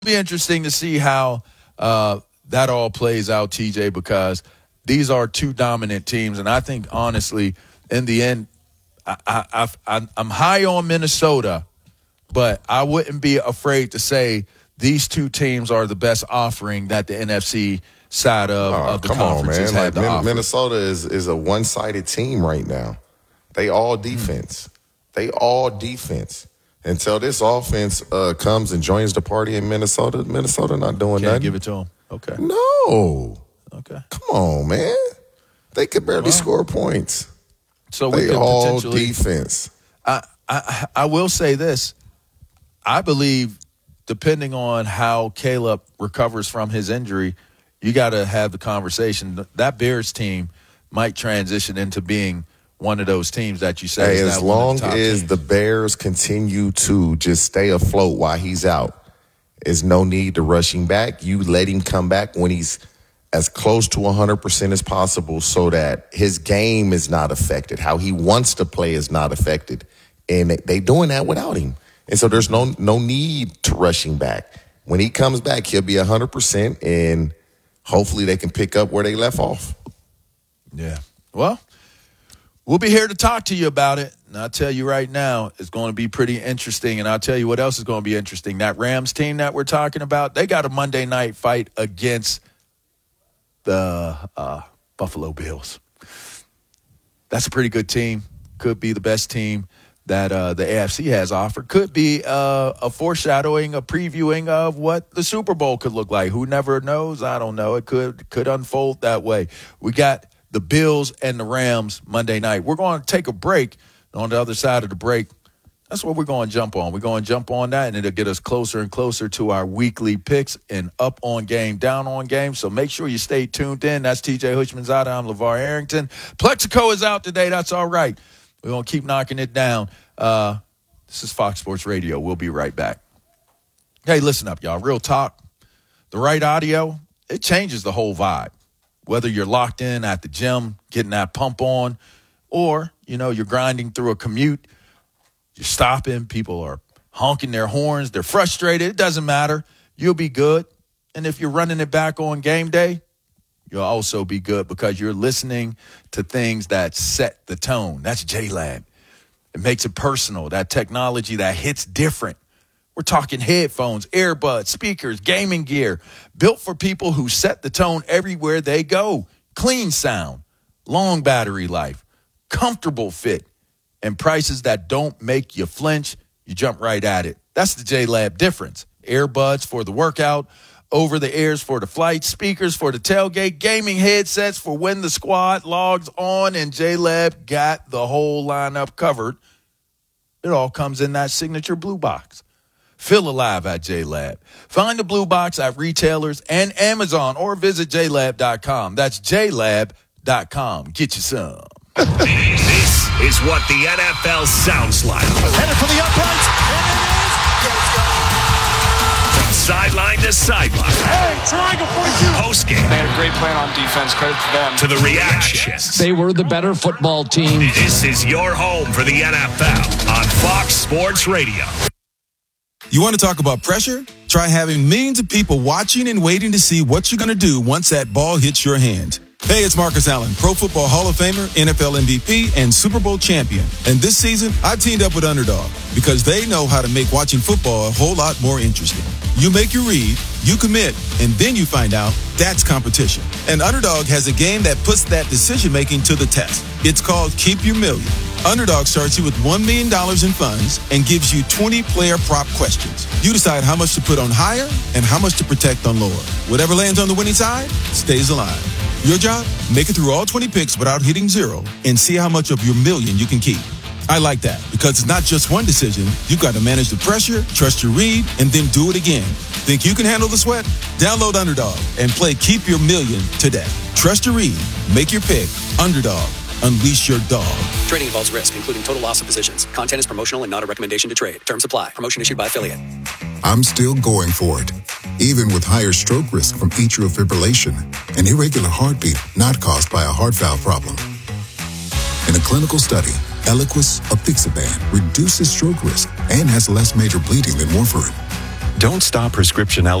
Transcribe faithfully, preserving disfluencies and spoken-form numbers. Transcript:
be interesting to see how uh, that all plays out, T J, because these are two dominant teams. And I think, honestly, in the end, I, I, I, I'm high on Minnesota, but I wouldn't be afraid to say these two teams are the best offering that the N F C side of, oh, of the come conference on, has man. had Like, to offer. Minnesota is, is a one-sided team right now. They all defense. Mm. They all defense. Until this offense uh, comes and joins the party in Minnesota, Minnesota not doing Can't nothing. give it to them. Okay. No. Okay. Come on, man. They could barely well, score points. So they we could all potentially, defense. I, I I will say this. I believe, depending on how Caleb recovers from his injury, you got to have the conversation. That Bears team might transition into being one of those teams that you say hey, is as one long of the top as teams. The Bears continue to just stay afloat while he's out, there's no need to rush him back. You let him come back when he's as close to one hundred percent as possible so that his game is not affected. How he wants to play is not affected. And they doing that without him. And so there's no no need to rush him back. When he comes back, he'll be one hundred percent, and hopefully they can pick up where they left off. Yeah. Well, we'll be here to talk to you about it. And I'll tell you right now, it's going to be pretty interesting. And I'll tell you what else is going to be interesting. That Rams team that we're talking about, they got a Monday night fight against the uh, Buffalo Bills. That's a pretty good team. Could be the best team that uh, the A F C has offered. Could be uh, a foreshadowing, a previewing of what the Super Bowl could look like. Who never knows? I don't know. It could could unfold that way. We got the Bills and the Rams Monday night. We're going to take a break. On the other side of the break, that's what we're going to jump on. We're going to jump on that, and it'll get us closer and closer to our weekly picks and up on game, down on game. So make sure you stay tuned in. That's T J Hushmanzada. I'm LeVar Arrington. Plexico is out today. That's all right. We're going to keep knocking it down. Uh, this is Fox Sports Radio. We'll be right back. Hey, listen up, y'all. Real talk. The right audio, it changes the whole vibe. Whether you're locked in at the gym, getting that pump on, or, you know, you're grinding through a commute, you're stopping, people are honking their horns, they're frustrated, it doesn't matter. You'll be good. And if you're running it back on game day, you'll also be good because you're listening to things that set the tone. That's J-Lab. It makes it personal, that technology that hits different. We're talking headphones, earbuds, speakers, gaming gear, built for people who set the tone everywhere they go. Clean sound, long battery life, comfortable fit, and prices that don't make you flinch. You jump right at it. That's the J-Lab difference. Earbuds for the workout, over-the-airs for the flight, speakers for the tailgate, gaming headsets for when the squad logs on, and J-Lab got the whole lineup covered. It all comes in that signature blue box. Feel alive at J-Lab. Find the blue box at retailers and Amazon or visit j lab dot com. That's j lab dot com. Get you some. This is what the N F L sounds like. Headed for the uprights, and it is. From sideline to sideline. Hey, triangle forty-two. Post game. They had a great plan on defense. Credit to them. To the reactions. They were the better football team. This is your home for the N F L on Fox Sports Radio. You want to talk about pressure? Try having millions of people watching and waiting to see what you're going to do once that ball hits your hand. Hey, it's Marcus Allen, Pro Football Hall of Famer, N F L M V P, and Super Bowl champion. And this season, I teamed up with Underdog because they know how to make watching football a whole lot more interesting. You make your read, you commit, and then you find out that's competition. And Underdog has a game that puts that decision-making to the test. It's called Keep Your Million. Underdog starts you with one million dollars in funds and gives you twenty player prop questions. You decide how much to put on higher and how much to protect on lower. Whatever lands on the winning side stays alive. Your job? Make it through all twenty picks without hitting zero and see how much of your million you can keep. I like that because it's not just one decision. You've got to manage the pressure, trust your read, and then do it again. Think you can handle the sweat? Download Underdog and play Keep Your Million today. Trust your read. Make your pick. Underdog. Unleash your dog. Trading involves risk, including total loss of positions. Content is promotional and not a recommendation to trade. Terms apply. Promotion issued by affiliate. I'm still going for it, even with higher stroke risk from atrial fibrillation, an irregular heartbeat not caused by a heart valve problem. In a clinical study, Eliquis apixaban reduces stroke risk and has less major bleeding than warfarin. Don't stop prescription allergies.